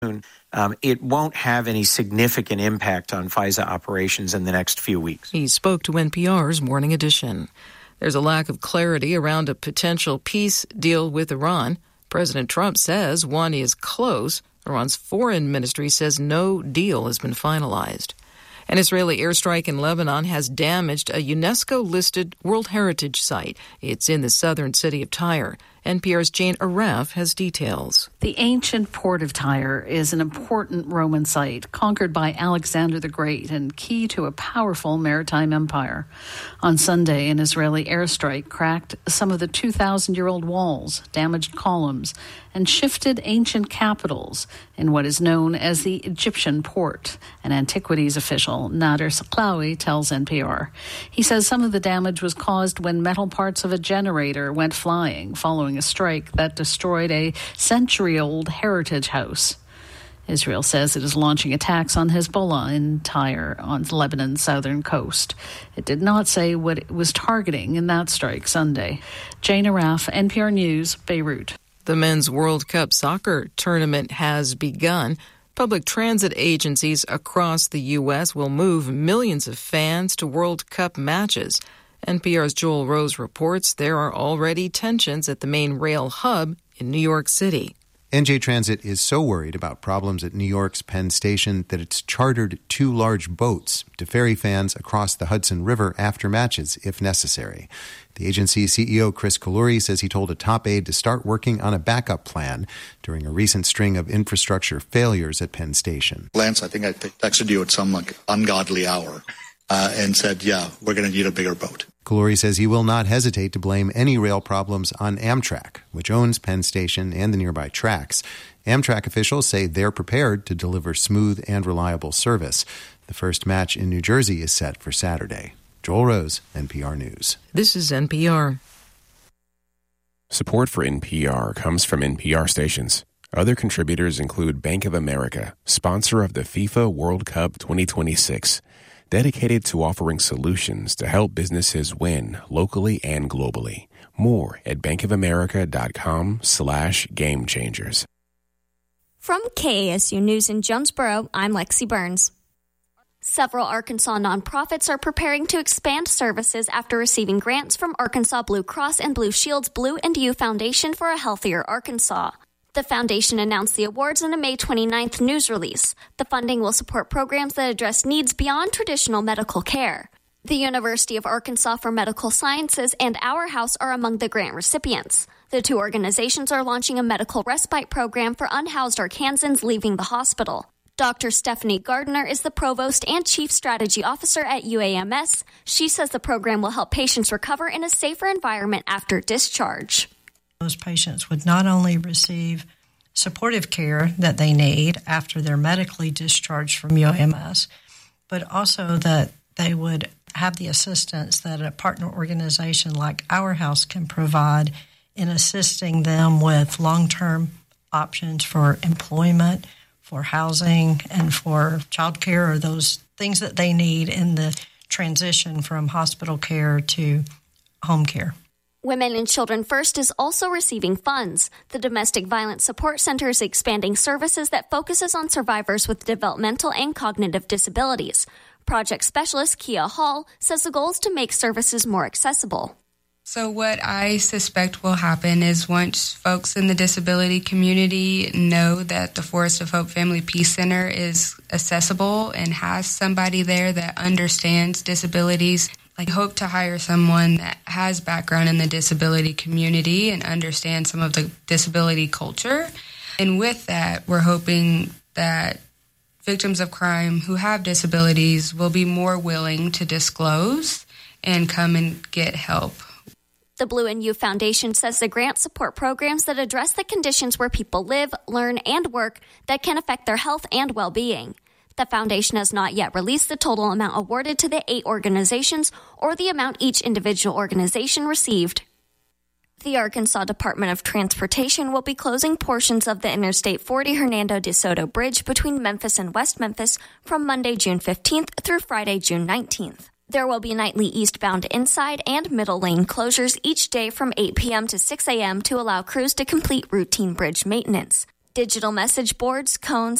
It won't have any significant impact on FISA operations in the next few weeks. He spoke to NPR's Morning Edition. There's a lack of clarity around a potential peace deal with Iran. President Trump says one is close. Iran's foreign ministry says no deal has been finalized. An Israeli airstrike in Lebanon has damaged a UNESCO-listed World Heritage Site. It's in the southern city of Tyre. NPR's Jane Aref has details. The ancient port of Tyre is an important Roman site conquered by Alexander the Great and key to a powerful maritime empire. On Sunday, an Israeli airstrike cracked some of the 2,000-year-old walls, damaged columns, and shifted ancient capitals in what is known as the Egyptian port. An antiquities official, Nader Saklawi, tells NPR. He says some of the damage was caused when metal parts of a generator went flying following a strike that destroyed a century-old heritage house. Israel says it is launching attacks on Hezbollah in Tyre on Lebanon's southern coast. It did not say what it was targeting in that strike Sunday. Jane Araf, NPR News, Beirut. The Men's World Cup soccer tournament has begun. Public transit agencies across the U.S. will move millions of fans to World Cup matches. NPR's Joel Rose reports there are already tensions at the main rail hub in New York City. NJ Transit is so worried about problems at New York's Penn Station that it's chartered 2 large boats to ferry fans across the Hudson River after matches, if necessary. The agency's CEO, Chris Kalluri, says he told a top aide to start working on a backup plan during a recent string of infrastructure failures at Penn Station. Lance, I think I texted you at some ungodly hour and said, we're going to need a bigger boat. Kalluri says he will not hesitate to blame any rail problems on Amtrak, which owns Penn Station and the nearby tracks. Amtrak officials say they're prepared to deliver smooth and reliable service. The first match in New Jersey is set for Saturday. Joel Rose, NPR News. This is NPR. Support for NPR comes from NPR stations. Other contributors include Bank of America, sponsor of the FIFA World Cup 2026, dedicated to offering solutions to help businesses win locally and globally. More at bankofamerica.com/gamechangers. From KASU News in Jonesboro, I'm Lexi Burns. Several Arkansas nonprofits are preparing to expand services after receiving grants from Arkansas Blue Cross and Blue Shield's Blue and You Foundation for a Healthier Arkansas. The foundation announced the awards in a May 29th news release. The funding will support programs that address needs beyond traditional medical care. The University of Arkansas for Medical Sciences and Our House are among the grant recipients. The 2 organizations are launching a medical respite program for unhoused Arkansans leaving the hospital. Dr. Stephanie Gardner is the provost and chief strategy officer at UAMS. She says the program will help patients recover in a safer environment after discharge. Those patients would not only receive supportive care that they need after they're medically discharged from UAMS, but also that they would have the assistance that a partner organization like Our House can provide in assisting them with long-term options for employment, for housing, and for child care, or those things that they need in the transition from hospital care to home care. Women and Children First is also receiving funds. The Domestic Violence Support Center is expanding services that focuses on survivors with developmental and cognitive disabilities. Project specialist Kia Hall says the goal is to make services more accessible. So what I suspect will happen is once folks in the disability community know that the Forest of Hope Family Peace Center is accessible and has somebody there that understands disabilities, I hope to hire someone that has background in the disability community and understands some of the disability culture. And with that, we're hoping that victims of crime who have disabilities will be more willing to disclose and come and get help. The Blue and You Foundation says the grants support programs that address the conditions where people live, learn, and work that can affect their health and well-being. The foundation has not yet released the total amount awarded to the 8 organizations or the amount each individual organization received. The Arkansas Department of Transportation will be closing portions of the Interstate 40 Hernando de Soto Bridge between Memphis and West Memphis from Monday, June 15th through Friday, June 19th. There will be nightly eastbound inside and middle lane closures each day from 8 p.m. to 6 a.m. to allow crews to complete routine bridge maintenance. Digital message boards, cones,